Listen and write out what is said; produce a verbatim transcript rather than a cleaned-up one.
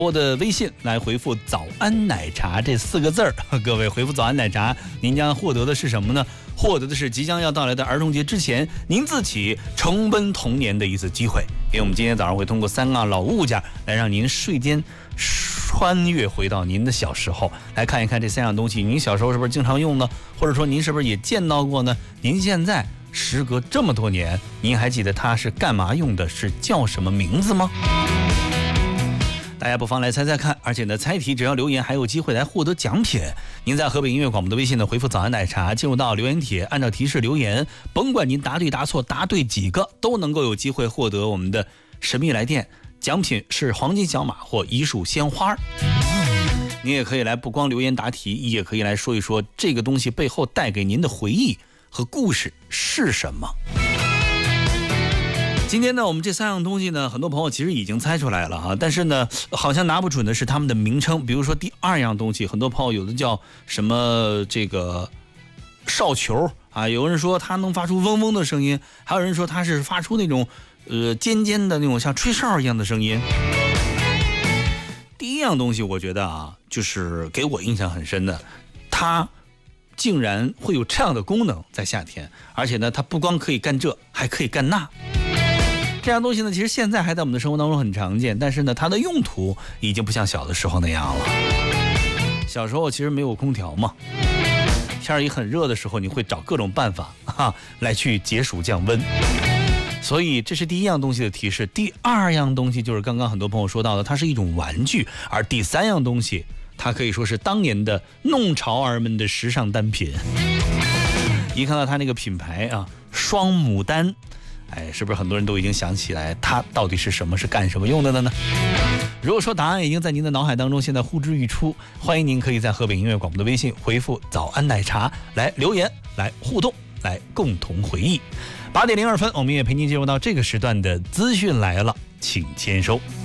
我的微信来回复早安奶茶这四个字儿，各位回复早安奶茶，您将获得的是什么呢？获得的是即将要到来的儿童节之前您自己重温童年的一次机会。因为我们今天早上会通过三个老物件来让您瞬间穿越回到您的小时候，来看一看这三样东西您小时候是不是经常用呢？或者说您是不是也见到过呢？您现在时隔这么多年，您还记得它是干嘛用的，是叫什么名字吗？大家不妨来猜猜看，而且呢，猜题只要留言还有机会来获得奖品。您在河北音乐广播的微信呢回复早安奶茶，进入到留言帖，按照提示留言，甭管您答对答错，答对几个都能够有机会获得我们的神秘来电，奖品是黄金小马或一束鲜花。您也可以来不光留言答题，也可以来说一说这个东西背后带给您的回忆和故事是什么。今天呢，我们这三样东西呢，很多朋友其实已经猜出来了哈，但是呢，好像拿不准的是他们的名称。比如说第二样东西，很多朋友有的叫什么这个哨球啊，有人说它能发出嗡嗡的声音，还有人说它是发出那种呃尖尖的那种像吹哨一样的声音。第一样东西，我觉得啊，就是给我印象很深的，它竟然会有这样的功能，在夏天，而且呢，它不光可以干这，还可以干那。这样东西呢，其实现在还在我们的生活当中很常见，但是呢，它的用途已经不像小的时候那样了。小时候其实没有空调嘛，天儿一很热的时候，你会找各种办法哈来去解暑降温。所以这是第一样东西的提示。第二样东西就是刚刚很多朋友说到的，它是一种玩具。而第三样东西，它可以说是当年的弄潮儿们的时尚单品。一看到它那个品牌啊，双牡丹。哎，是不是很多人都已经想起来它到底是什么，是干什么用的了呢？如果说答案已经在您的脑海当中现在呼之欲出，欢迎您可以在河北音乐广播的微信回复早安奶茶来留言，来互动，来共同回忆。八点零二分，我们也陪您进入到这个时段的资讯来了，请签收。